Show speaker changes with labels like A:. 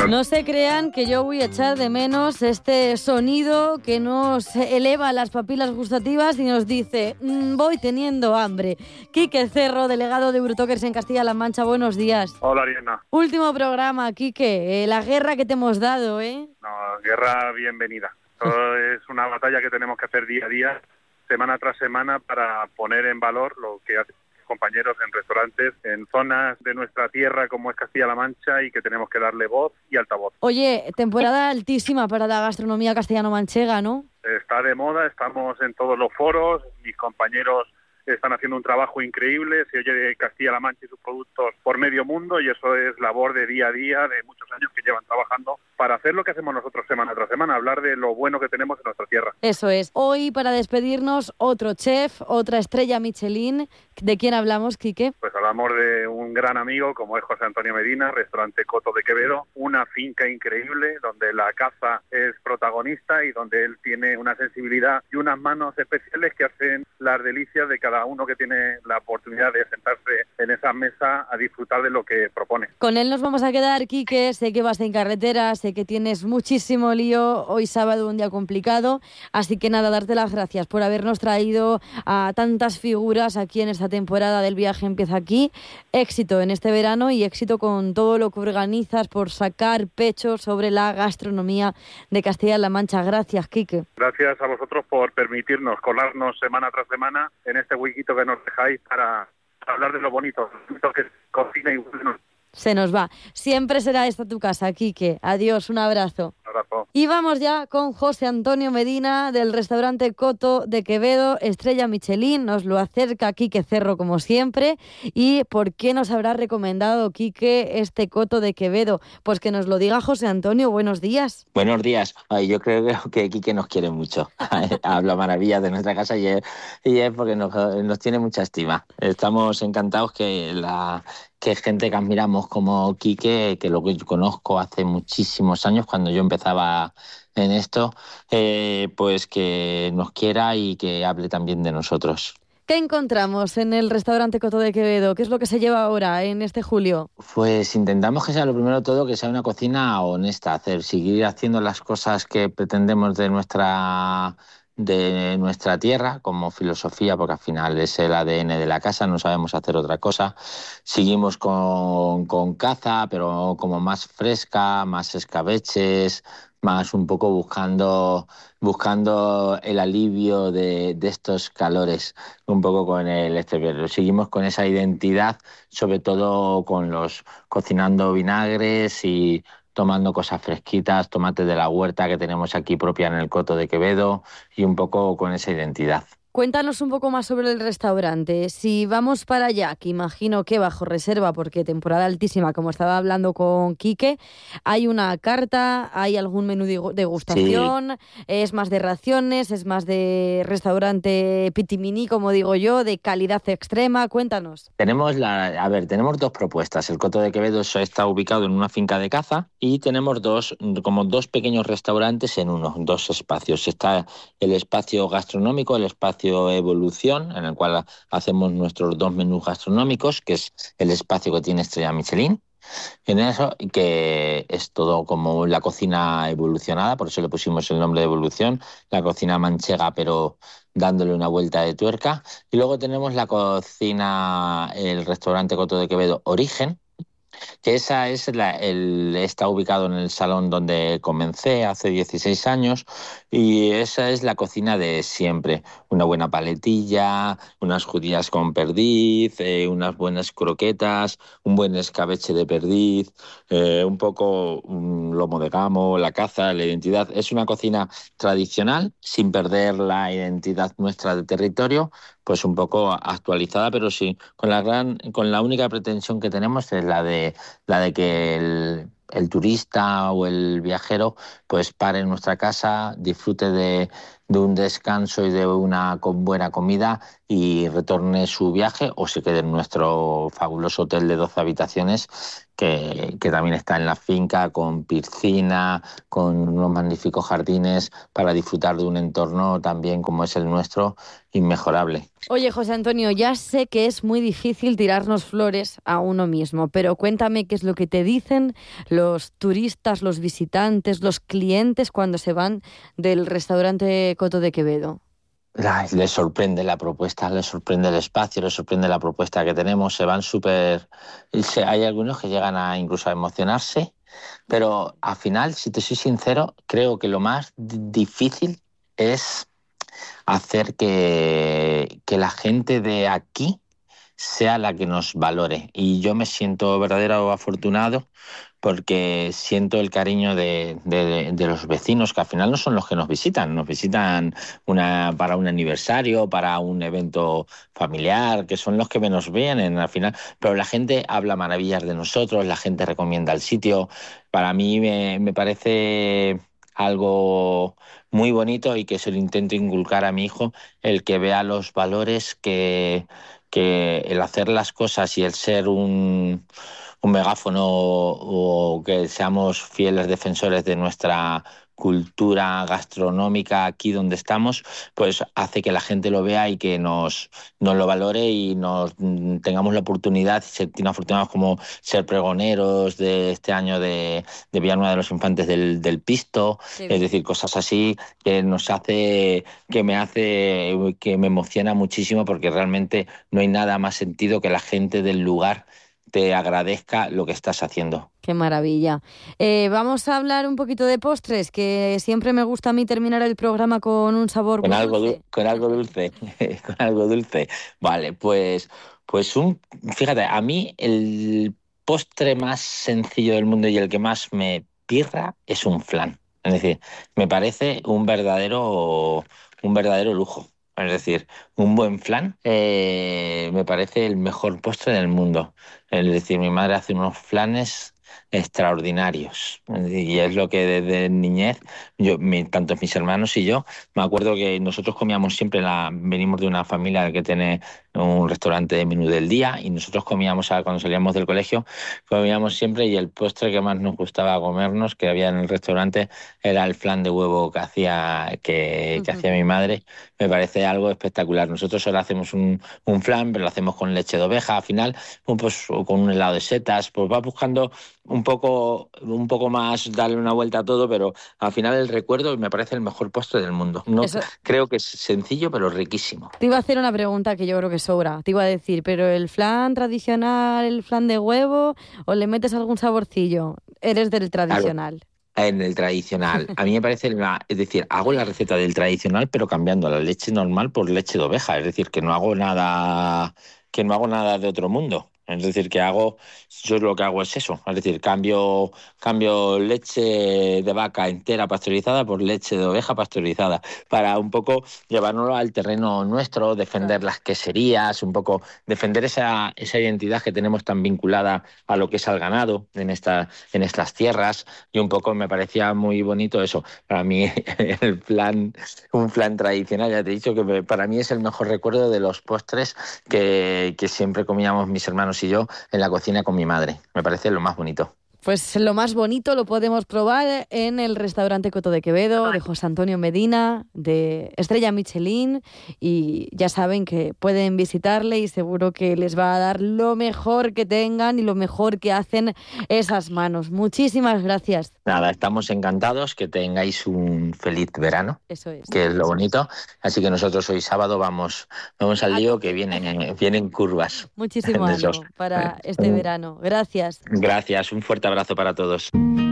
A: No se crean que yo voy a echar de menos este sonido que nos eleva las papilas gustativas y nos dice, voy teniendo hambre. Quique Cerro, delegado de Eurotokers en Castilla-La Mancha, buenos días.
B: Hola, Ariana.
A: Último programa, Quique, la guerra que te hemos dado, ¿eh?
B: No, guerra bienvenida. Todo es una batalla que tenemos que hacer día a día, semana tras semana, para poner en valor lo que hacen compañeros en restaurantes, en zonas de nuestra tierra como es Castilla-La Mancha, y que tenemos que darle voz y altavoz.
A: Oye, temporada altísima para la gastronomía castellano-manchega, ¿no?
B: Está de moda, estamos en todos los foros, mis compañeros están haciendo un trabajo increíble, se oye Castilla-La Mancha y sus productos por medio mundo, y eso es labor de día a día, de muchos años que llevan trabajando para hacer lo que hacemos nosotros semana tras semana, hablar de lo bueno que tenemos en nuestra tierra.
A: Eso es. Hoy, para despedirnos, otro chef, otra estrella Michelin. ¿De quién hablamos, Quique?
B: Pues hablamos de un gran amigo como es José Antonio Medina, restaurante Coto de Quevedo, una finca increíble donde la caza es protagonista y donde él tiene una sensibilidad y unas manos especiales que hacen las delicias de cada uno que tiene la oportunidad de sentarse en esa mesa a disfrutar de lo que propone.
A: Con él nos vamos a quedar, Quique. Sé que vas en carretera, sé que tienes muchísimo lío, hoy sábado, un día complicado, así que nada, darte las gracias por habernos traído a tantas figuras aquí en esta temporada del Viaje Empieza Aquí. Éxito en este verano y éxito con todo lo que organizas por sacar pecho sobre la gastronomía de Castilla-La Mancha. Gracias, Quique.
B: Gracias a vosotros por permitirnos colarnos semana tras semana en este huequito que nos dejáis para hablar de lo bonito que es cocina y bueno.
A: Se nos va. Siempre será esta tu casa, Quique. Adiós, un abrazo.
B: Un abrazo.
A: Y vamos ya con José Antonio Medina del restaurante Coto de Quevedo, estrella Michelin. Nos lo acerca Quique Cerro como siempre. ¿Y por qué nos habrá recomendado Quique este Coto de Quevedo? Pues que nos lo diga José Antonio. Buenos días.
C: Buenos días. Ay, yo creo que Quique nos quiere mucho. Habla maravillas de nuestra casa y es porque nos tiene mucha estima. Estamos encantados que gente que admiramos como Quique, que lo que yo conozco hace muchísimos años, cuando yo empezaba en esto, pues que nos quiera y que hable también de nosotros.
A: ¿Qué encontramos en el restaurante Coto de Quevedo? ¿Qué es lo que se lleva ahora en este julio?
C: Pues intentamos que sea lo primero de todo, que sea una cocina honesta, seguir haciendo las cosas que pretendemos de nuestra tierra como filosofía, porque al final es el ADN de la casa, no sabemos hacer otra cosa. Seguimos con caza, pero como más fresca, más escabeches, más un poco buscando el alivio de estos calores, un poco con pero seguimos con esa identidad, sobre todo cocinando vinagres y tomando cosas fresquitas, tomates de la huerta que tenemos aquí propia en el Coto de Quevedo, y un poco con esa identidad.
A: Cuéntanos un poco más sobre el restaurante. Si vamos para allá, que imagino que bajo reserva, porque temporada altísima, como estaba hablando con Quique, ¿hay una carta? ¿Hay algún menú de degustación? Sí. ¿Es más de raciones? ¿Es más de restaurante pitimini, como digo yo, de calidad extrema? Cuéntanos.
C: Tenemos dos propuestas. El Coto de Quevedo está ubicado en una finca de caza y tenemos dos pequeños restaurantes en dos espacios. Está el espacio gastronómico, el espacio Evolución, en el cual hacemos nuestros dos menús gastronómicos, que es el espacio que tiene estrella Michelin, en eso, que es todo como la cocina evolucionada, por eso le pusimos el nombre de Evolución, la cocina manchega, pero dándole una vuelta de tuerca. Y luego tenemos el restaurante Coto de Quevedo Origen, que esa está ubicado en el salón donde comencé hace 16 años, y esa es la cocina de siempre. Una buena paletilla, unas judías con perdiz, unas buenas croquetas, un buen escabeche de perdiz, un poco un lomo de gamo, la caza, la identidad. Es una cocina tradicional, sin perder la identidad nuestra de territorio, pues un poco actualizada, pero sí, con la única pretensión que tenemos es la de que el turista o el viajero pues pare en nuestra casa, disfrute de un descanso y de una buena comida y retorne su viaje o se quede en nuestro fabuloso hotel de 12 habitaciones que también está en la finca, con piscina, con unos magníficos jardines para disfrutar de un entorno también como es el nuestro, inmejorable.
A: Oye, José Antonio, ya sé que es muy difícil tirarnos flores a uno mismo, pero cuéntame qué es lo que te dicen los turistas, los visitantes, los clientes cuando se van del restaurante Coto de Quevedo.
C: Ay, les sorprende la propuesta, les sorprende el espacio, les sorprende la propuesta que tenemos, se van súper... Hay algunos que llegan a incluso a emocionarse, pero al final, si te soy sincero, creo que lo más difícil es hacer que la gente de aquí sea la que nos valore. Y yo me siento verdadero afortunado porque siento el cariño de los vecinos, que al final no son los que nos visitan para un aniversario, para un evento familiar, que son los que menos vienen al final, pero la gente habla maravillas de nosotros, la gente recomienda el sitio. Para mí me parece algo muy bonito y que se lo intento inculcar a mi hijo, el que vea los valores que el hacer las cosas y el ser un megáfono o que seamos fieles defensores de nuestra cultura gastronómica aquí donde estamos, pues hace que la gente lo vea y que nos lo valore y nos tengamos la oportunidad, sentirnos afortunados como ser pregoneros de este año de Villanueva de los Infantes del Pisto, es decir, cosas así que nos hace, que me emociona muchísimo porque realmente no hay nada más sentido que la gente del lugar te agradezca lo que estás haciendo.
A: Qué maravilla. Vamos a hablar un poquito de postres, que siempre me gusta a mí terminar el programa con un sabor
C: con
A: muy
C: algo
A: dulce.
C: Con algo dulce, con algo dulce. Vale, fíjate, a mí el postre más sencillo del mundo y el que más me pirra es un flan. Es decir, me parece un verdadero lujo. Es decir, un buen flan me parece el mejor postre del mundo. Es decir, mi madre hace unos flanes extraordinarios. Y es lo que desde niñez, tanto mis hermanos y yo, me acuerdo que nosotros comíamos siempre, venimos de una familia que tiene un restaurante de menú del día y nosotros comíamos cuando salíamos del colegio, comíamos siempre y el postre que más nos gustaba comernos, que había en el restaurante, era el flan de huevo que hacía mi madre. Me parece algo espectacular. Nosotros ahora hacemos un flan, pero lo hacemos con leche de oveja. Al final, pues, con un helado de setas, pues va buscando un poco más, darle una vuelta a todo, pero al final el recuerdo me parece el mejor postre del mundo. Creo que es sencillo, pero riquísimo.
A: Te iba a hacer una pregunta que yo creo que sobra. Te iba a decir, ¿pero el flan tradicional, el flan de huevo, o le metes algún saborcillo? Eres del tradicional.
C: Claro, en el tradicional. A mí me parece, es decir, hago la receta del tradicional, pero cambiando la leche normal por leche de oveja. Es decir, que no hago nada de otro mundo. Es decir, yo lo que hago es eso, es decir, cambio leche de vaca entera pasteurizada por leche de oveja pasteurizada, para un poco llevárnoslo al terreno nuestro, defender las queserías, un poco defender esa identidad que tenemos tan vinculada a lo que es al ganado en estas tierras, y un poco me parecía muy bonito eso. Para mí un flan tradicional, ya te he dicho que para mí es el mejor recuerdo de los postres que siempre comíamos mis hermanos y yo en la cocina con mi madre. Me parece lo más bonito.
A: Pues lo más bonito lo podemos probar en el restaurante Coto de Quevedo, de José Antonio Medina, de Estrella Michelin, y ya saben que pueden visitarle y seguro que les va a dar lo mejor que tengan y lo mejor que hacen esas manos. Muchísimas gracias.
C: Nada, estamos encantados, que tengáis un feliz verano.
A: Eso es.
C: Que es lo bonito. Así que nosotros hoy sábado vamos al lío, que vienen curvas.
A: Muchísimo ánimo para este verano. Gracias.
C: Gracias, un fuerte abrazo para todos.